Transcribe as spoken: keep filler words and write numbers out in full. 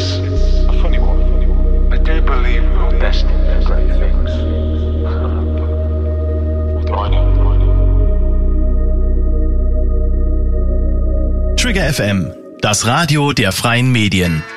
It's a funny one. I do believe we're destined for great things. What do I know? Trigger F M, das Radio der freien Medien.